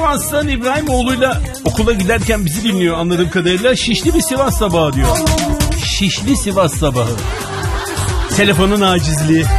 Sivas'tan İbrahimoğlu'yla okula giderken bizi dinliyor anladığım kadarıyla. Şişli bir Sivas sabahı diyor. Şişli Sivas sabahı. Telefonun acizliği.